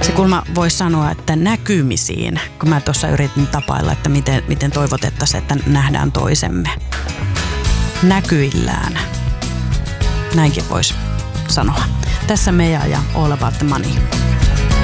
Se kulma voisi sanoa, että näkymisiin, kun mä tuossa yritin tapailla, että miten toivotettaisiin, että nähdään toisemme. Näkyillään. Näinkin voisi sanoa. Tässä Meja ja All About the Money.